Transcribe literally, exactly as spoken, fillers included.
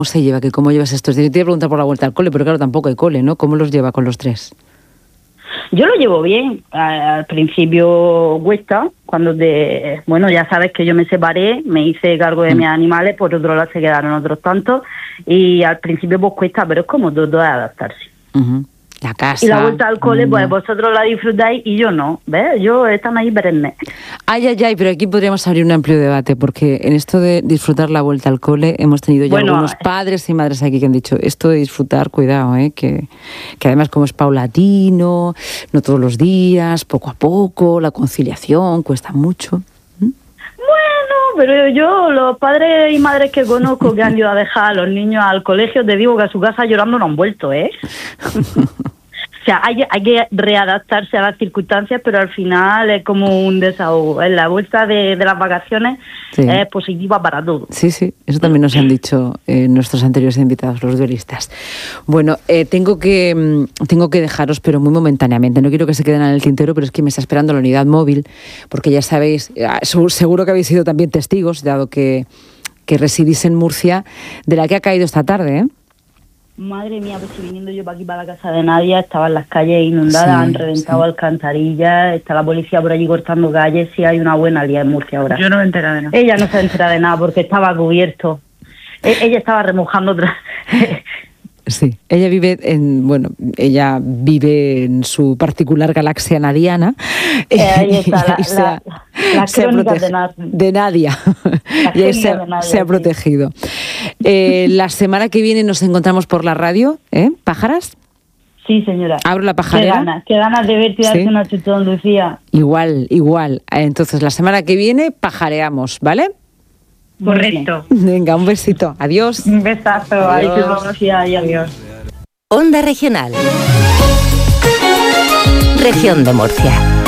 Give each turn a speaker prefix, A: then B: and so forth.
A: se lleva? ¿Que ¿Cómo llevas estos días? Yo te iba a preguntar por la vuelta al cole, pero claro, tampoco hay cole, ¿no? ¿Cómo los lleva con los tres?
B: Yo lo llevo bien. Al principio cuesta, cuando de, bueno, ya sabes que yo me separé, me hice cargo de mm. mis animales, por otro lado se quedaron otros tantos, y al principio pues cuesta, pero es como todo, todo es adaptarse.
A: Uh-huh. La casa.
B: Y la vuelta al cole, pues vosotros la disfrutáis y yo no, ¿ves? Yo están ahí perennes.
A: Ay, ay, ay, pero aquí podríamos abrir un amplio debate, porque en esto de disfrutar la vuelta al cole hemos tenido ya bueno, algunos padres y madres aquí que han dicho, esto de disfrutar, cuidado, ¿eh? que, que además como es paulatino, no todos los días, poco a poco, la conciliación cuesta mucho.
B: Pero yo, los padres y madres que conozco que han ido a dejar a los niños al colegio, te digo que a su casa llorando no han vuelto, ¿eh? O sea, hay, hay que readaptarse a las circunstancias, pero al final es como un desahogo. En la vuelta de, de las vacaciones sí. es positiva para todos.
A: Sí, sí, eso también nos han dicho eh, nuestros anteriores invitados, los duelistas. Bueno, eh, tengo que tengo que dejaros, pero muy momentáneamente. No quiero que se queden en el tintero, pero es que me está esperando la unidad móvil, porque ya sabéis, seguro que habéis sido también testigos, dado que, que residís en Murcia, de la que ha caído esta tarde, ¿eh?
B: Madre mía, pues si viniendo yo para aquí, para la casa de Nadia, estaban las calles inundadas, sí, han reventado sí. alcantarillas, está la policía por allí cortando calles, sí hay una buena lía en Murcia ahora.
C: Yo no me he enterado de nada.
B: Ella no se ha enterado de nada porque estaba cubierto. E- ella estaba remojando otra...
A: Sí, ella vive en, bueno, ella vive en su particular galaxia nadiana.
B: Eh, ahí está, la, se la, ha, las crónicas protege, de, Nad-
A: de Nadia. Y ahí se, de Nadia, se ha protegido. Sí. Eh, la semana que viene nos encontramos por la radio, ¿eh? ¿Pájaras?
B: Sí, señora.
A: Abro la pajarera.
B: Qué ganas, qué ganas de verte y darte ¿sí? una chutón, Lucía.
A: Igual, igual. Entonces, la semana que viene pajareamos, ¿vale?
C: Correcto.
A: Venga, un besito. Adiós.
C: Un besazo. Adiós.
B: Y adiós.
D: Onda Regional. Región de Murcia.